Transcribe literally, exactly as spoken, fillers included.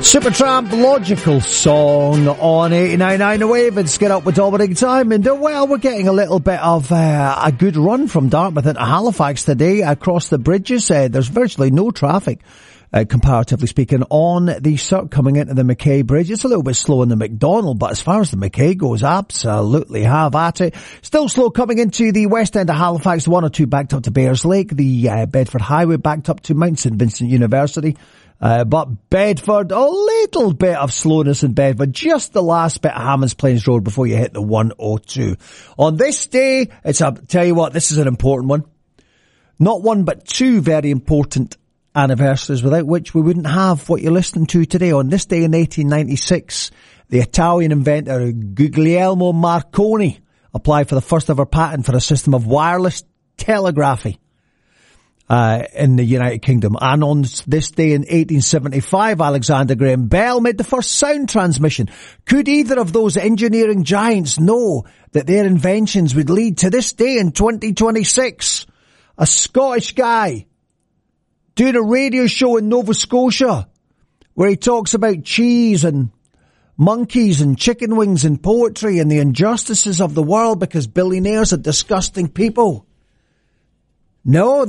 Supertramp, Logical Song on eighty-nine point nine The Wave. It's Get Up with Dominic Diamond. Well, we're getting a little bit of uh, a good run from Dartmouth into Halifax today across the bridges. Uh, there's virtually no traffic, uh, comparatively speaking, on the circuit coming into the Mackay Bridge. It's a little bit slow in the McDonald, but as far as the Mackay goes, absolutely have at it. Still slow coming into the west end of Halifax. one oh two backed up to Bayers Lake. The uh, Bedford Highway backed up to Mount St Vincent University. Uh, but Bedford, a little bit of slowness in Bedford, just the last bit of Hammonds Plains Road before you hit the one oh two. On this day, it's a, tell you what, this is an important one. Not one, but two very important anniversaries without which we wouldn't have what you're listening to today. On this day in eighteen ninety-six, the Italian inventor Guglielmo Marconi applied for the first ever patent for a system of wireless telegraphy. Uh, in the United Kingdom. And on this day in eighteen seventy-five, Alexander Graham Bell made the first sound transmission. Could either of those engineering giants know that their inventions would lead to this day in twenty twenty-six? A Scottish guy doing a radio show in Nova Scotia where he talks about cheese and monkeys and chicken wings and poetry and the injustices of the world because billionaires are disgusting people. No,